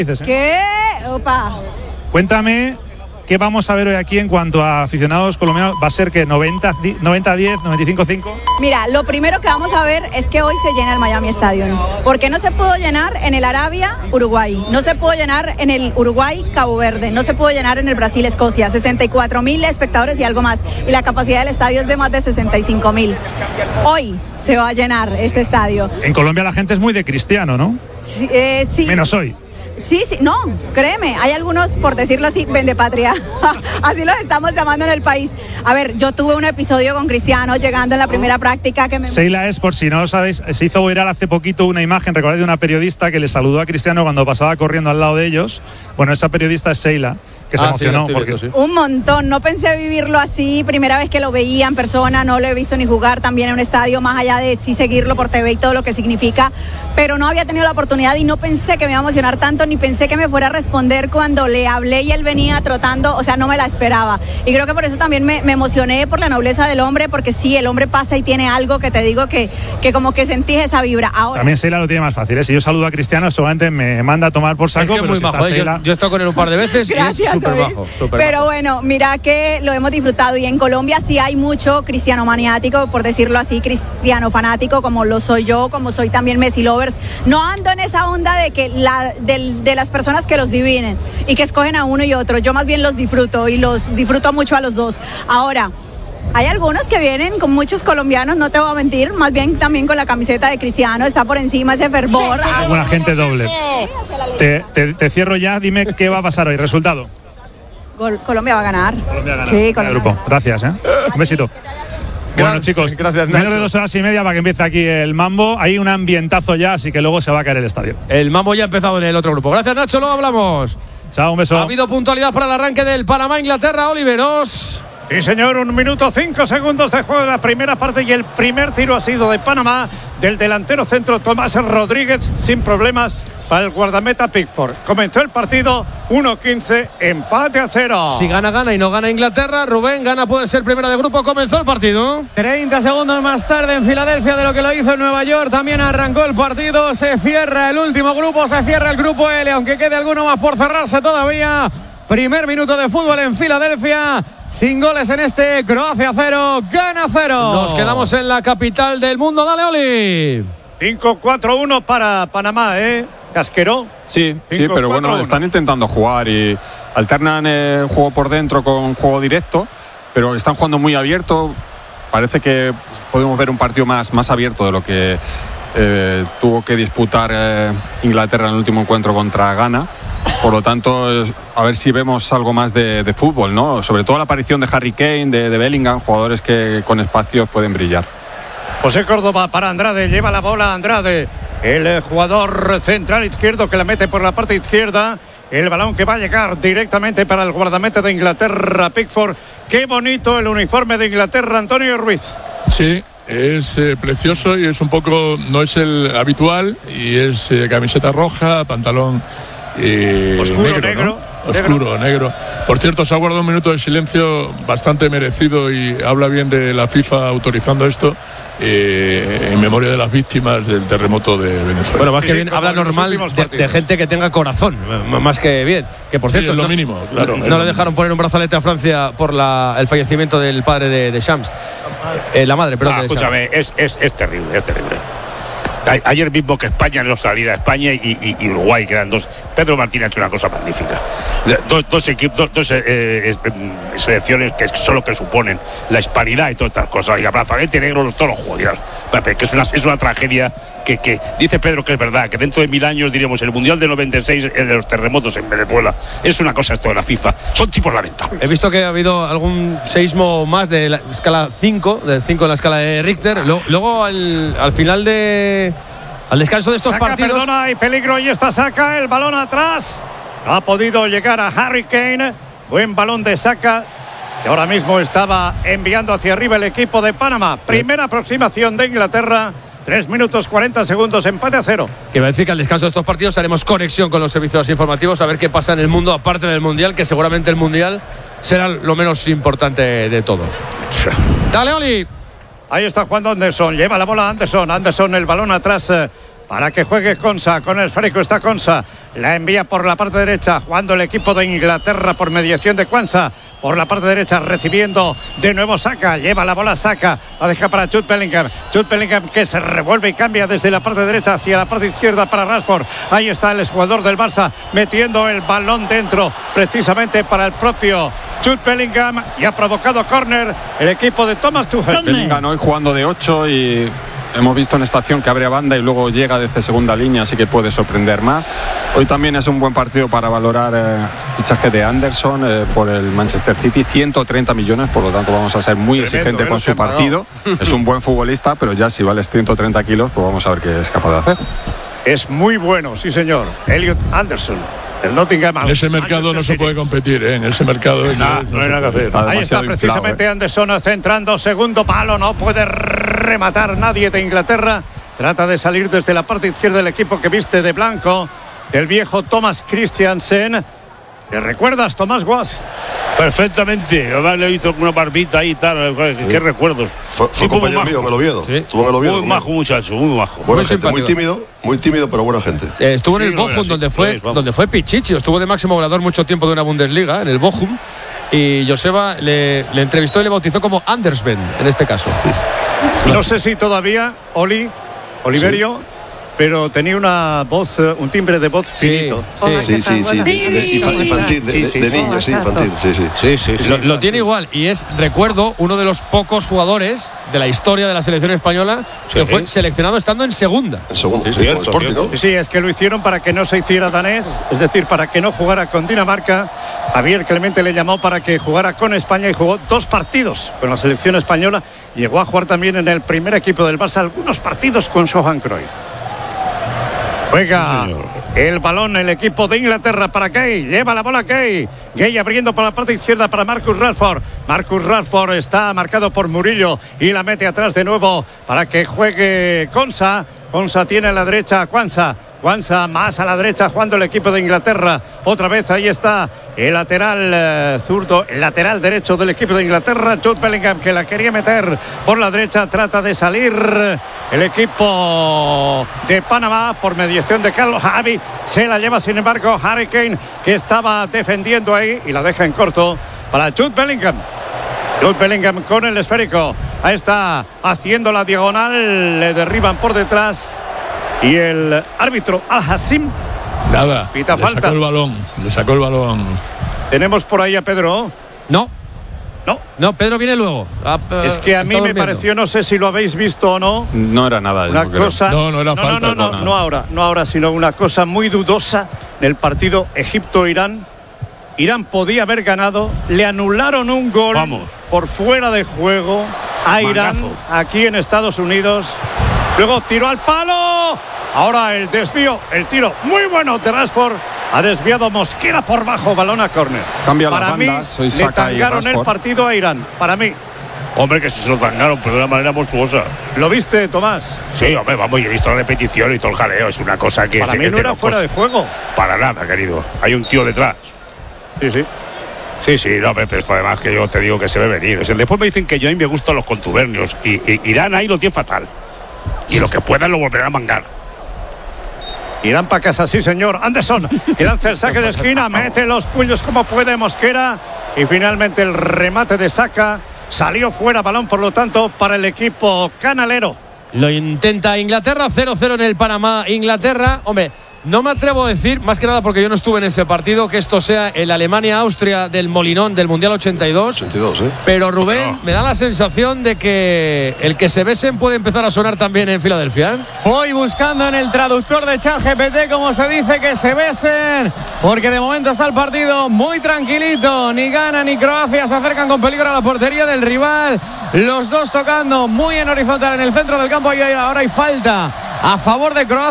¿Qué? Opa. Cuéntame, ¿qué vamos a ver hoy aquí en cuanto a aficionados colombianos? ¿Va a ser que 90-10, 95-5? Mira, lo primero que vamos a ver es que hoy se llena el Miami Stadium. Porque no se pudo llenar en el Arabia, Uruguay. No se pudo llenar en el Uruguay, Cabo Verde. No se pudo llenar en el Brasil, Escocia. 64,000 espectadores y algo más. Y la capacidad del estadio es de más de 65,000. Hoy se va a llenar este estadio. En Colombia la gente es muy de cristiano, ¿no? Sí. Menos hoy. Sí, no, créeme, hay algunos, por decirlo así, vendepatria, así los estamos llamando en el país. A ver, yo tuve un episodio con Cristiano llegando en la primera práctica que me... Seila es, por si no lo sabéis, se hizo viral hace poquito una imagen, recordad, de una periodista que le saludó a Cristiano cuando pasaba corriendo al lado de ellos. Bueno, esa periodista es Seila, que se emocionó. Sí, porque... sí. Un montón, no pensé vivirlo así, primera vez que lo veía en persona, no lo he visto ni jugar también en un estadio, más allá de sí seguirlo por TV y todo lo que significa, pero no había tenido la oportunidad y no pensé que me iba a emocionar tanto, ni pensé que me fuera a responder cuando le hablé y él venía trotando, o sea, no me la esperaba. Y creo que por eso también me emocioné por la nobleza del hombre, porque sí, el hombre pasa y tiene algo que te digo que como que sentís esa vibra. Ahora, también Seila lo tiene más fácil, ¿eh? Si yo saludo a Cristiano, seguramente me manda a tomar por saco, es que pero muy si majo, está Seila... yo he estado con él un par de veces. Gracias, y es súper bajo. Pero bueno, mira que lo hemos disfrutado y en Colombia sí hay mucho cristiano maniático, por decirlo así, cristiano fanático, como lo soy yo, como soy también Messi lovers. No ando en esa onda de que de las personas que los dividen y que escogen a uno y otro. Yo más bien los disfruto y los disfruto mucho a los dos. Ahora, hay algunos que vienen con muchos colombianos, no te voy a mentir, más bien también con la camiseta de Cristiano, está por encima ese fervor. Buena gente doble. Te cierro ya, dime qué va a pasar hoy. ¿Resultado? Colombia va a ganar. Colombia gana. Sí, Colombia grupo. gana. Gracias, ¿eh? Un besito. Bueno, chicos, gracias, menos Nacho. de 2 horas y media para que empiece aquí el mambo. Hay un ambientazo ya, así que luego se va a caer el estadio. El mambo ya ha empezado en el otro grupo. Gracias, Nacho, luego hablamos. Chao, un beso. Ha habido puntualidad para el arranque del Panamá-Inglaterra, Oliveros. Sí, señor, 1 minuto 5 segundos de juego de la primera parte y el primer tiro ha sido de Panamá, del delantero centro Tomás Rodríguez, sin problemas para el guardameta Pickford. Comenzó el partido 1-15, empate a 0. Si gana, gana y no gana Inglaterra, Rubén, gana puede ser primera de grupo. Comenzó el partido. 30 segundos más tarde en Filadelfia de lo que lo hizo en Nueva York. También arrancó el partido. Se cierra el último grupo, se cierra el grupo L, aunque quede alguno más por cerrarse todavía. Primer minuto de fútbol en Filadelfia. Sin goles en este, Croacia 0, gana 0. Nos quedamos en la capital del mundo. Dale, Oli. 5-4-1 para Panamá, ¿eh? Casquero. Sí, 5, pero 4, bueno, 1. están intentando jugar y alternan juego por dentro con juego directo, pero están jugando muy abierto. Parece que podemos ver un partido más abierto de lo que tuvo que disputar Inglaterra en el último encuentro contra Ghana. Por lo tanto, a ver si vemos algo más de fútbol, ¿no? Sobre todo la aparición de Harry Kane, de Bellingham, jugadores que con espacios pueden brillar. José Córdoba para Andrade, lleva la bola Andrade, el jugador central izquierdo que la mete por la parte izquierda. El balón que va a llegar directamente para el guardameta de Inglaterra, Pickford. Qué bonito el uniforme de Inglaterra, Antonio Ruiz. Sí, es precioso y es un poco, no es el habitual, y es camiseta roja, pantalón oscuro, negro, ¿no? Oscuro, negro. Por cierto, se ha guardado un minuto de silencio bastante merecido y habla bien de la FIFA autorizando esto en memoria de las víctimas del terremoto de Venezuela. Bueno, más que Sí, bien, como habla en los normal últimos de partidos. gente que tenga corazón, más que bien. Que por Sí, cierto, es lo mínimo, claro. no le dejaron poner un brazalete a Francia por el fallecimiento del padre de Shams. La madre, perdón. de Shams. Escúchame, es terrible, es terrible. Ayer mismo que España no saliera, España y Uruguay, que eran dos. Pedro Martín ha hecho una cosa magnífica. Dos equipos, dos selecciones que son lo que suponen la hispanidad y todas estas cosas. Y abrazalete negro todos los jugadores. Que es una tragedia que dice Pedro que es verdad, que dentro de 1000 años diríamos el Mundial del 96, el de los terremotos en Venezuela. Es una cosa esto de la FIFA. Son tipos lamentables. He visto que ha habido algún seísmo más de la escala 5, de 5 en la escala de Richter. Luego al final al descanso de estos Saca, partidos. perdona, hay peligro y esta saca el balón atrás. No ha podido llegar a Harry Kane. Buen balón de Saka. Y ahora mismo estaba enviando hacia arriba el equipo de Panamá. Primera aproximación de Inglaterra. 3 minutos 40 segundos, empate a 0. Que va a decir que al descanso de estos partidos haremos conexión con los servicios informativos a ver qué pasa en el mundo aparte del Mundial, que seguramente el Mundial será lo menos importante de todo. Dale, Oli. Ahí está jugando Anderson, lleva la bola Anderson, el balón atrás para que juegue Konsa. Con el esférico está Konsa. La envía por la parte derecha, jugando el equipo de Inglaterra por mediación de Quansah. Por la parte derecha, recibiendo de nuevo Saka. Lleva la bola Saka. La deja para Jude Bellingham. Jude Bellingham que se revuelve y cambia desde la parte derecha hacia la parte izquierda para Rashford. Ahí está el exjugador del Barça metiendo el balón dentro, precisamente para el propio Jude Bellingham. Y ha provocado córner el equipo de Thomas Tuchel. Bellingham hoy jugando de 8 y hemos visto en esta acción que abre a banda y luego llega desde segunda línea, así que puede sorprender más. Hoy también es un buen partido para valorar el fichaje de Anderson por el Manchester City, 130 millones, por lo tanto vamos a ser muy exigentes con su partido. Es un buen futbolista, pero ya si vales 130 kilos, pues vamos a ver qué es capaz de hacer. Es muy bueno, sí señor. Elliot Anderson, el Nottingham. En ese mercado no se puede competir, ¿eh? En ese mercado no hay nada que hacer. Ahí está precisamente Anderson centrando, segundo palo, no puede rematar nadie de Inglaterra. Trata de salir desde la parte izquierda del equipo que viste de blanco, el viejo Thomas Christiansen. ¿Te recuerdas, Tomás Guas? Perfectamente, además le he visto con una barbita ahí y tal, qué recuerdos. Fue compañero mío en el Oviedo. ¿Sí? Estuvo en el Oviedo. Muy majo muchacho, muy majo. Buena gente, muy tímido, pero buena gente. Estuvo en el Bochum, donde fue Pichichi, estuvo de máximo goleador mucho tiempo de una Bundesliga, en el Bochum, y Joseba le entrevistó y le bautizó como Andersven, en este caso. No sé si todavía, Oliverio... Sí. Pero tenía una voz, un timbre de voz finito. Sí. Infantil, de niño, sí, infantil, sí. Lo tiene igual, y es, recuerdo, uno de los pocos jugadores de la historia de la selección española que fue seleccionado estando en segunda. En segunda, sí, Sporting, ¿no? Sí, es que lo hicieron para que no se hiciera danés, es decir, para que no jugara con Dinamarca. Javier Clemente le llamó para que jugara con España y jugó 2 partidos con la selección española. Llegó a jugar también en el primer equipo del Barça algunos partidos con Johan Cruyff. Juega el balón el equipo de Inglaterra para Gay. Lleva la bola Gay. Gay abriendo por la parte izquierda para Marcus Rashford. Marcus Rashford está marcado por Murillo y la mete atrás de nuevo para que juegue Konsa. Konsa tiene a la derecha a Quansah. Quansah más a la derecha jugando el equipo de Inglaterra. Otra vez ahí está el lateral zurdo, el lateral derecho del equipo de Inglaterra, Jude Bellingham, que la quería meter por la derecha. Trata de salir el equipo de Panamá por mediación de Carlos Javi. Se la lleva sin embargo Harry Kane, que estaba defendiendo ahí y la deja en corto para Jude Bellingham. Jude Bellingham con el esférico. Ahí está haciendo la diagonal. Le derriban por detrás. Y el árbitro Al-Hassim pita falta. Le sacó el balón. Tenemos por ahí a Pedro. No, Pedro viene luego. Es que a mí me pareció, no sé si lo habéis visto o no. No era nada. Una cosa. No era falta. No ahora, sino una cosa muy dudosa en el partido Egipto-Irán. Irán podía haber ganado. Le anularon un gol por fuera de juego a Irán aquí en Estados Unidos. Luego tiró al palo. Ahora el desvío, el tiro muy bueno de Rashford. Ha desviado Mosquera por bajo, balón a córner. Cambia para las mí, bandas, soy le Saka tangaron el partido a Irán. Para mí. Hombre, que se lo tangaron, pero de una manera monstruosa. ¿Lo viste, Tomás? Sí, hombre, vamos, y he visto la repetición y todo el jaleo. Es una cosa que... Para mí no era fuera de juego. Para nada, querido. Hay un tío detrás. Sí, no, pero esto además que yo te digo que se ve venir. O sea, después me dicen que yo a mí me gustan los contubernios. Y Irán ahí lo tiene fatal. Y lo que puedan lo volverán a mangar. Irán para casa, sí señor. Anderson, que lanza el saque de esquina, mete los puños como puede Mosquera. Y finalmente el remate de Saka salió fuera, balón por lo tanto para el equipo canalero. Lo intenta Inglaterra, 0-0 en el Panamá. Inglaterra, hombre, no me atrevo a decir, más que nada porque yo no estuve en ese partido, que esto sea el Alemania-Austria del Molinón del Mundial 82. Pero Rubén, me da la sensación de que el que se besen puede empezar a sonar también en Filadelfia. Voy buscando en el traductor de ChatGPT como se dice que se besen, porque de momento está el partido muy tranquilito. Ni Ghana ni Croacia se acercan con peligro a la portería del rival. Los dos tocando muy en horizontal en el centro del campo y ahora hay falta a favor de Croacia.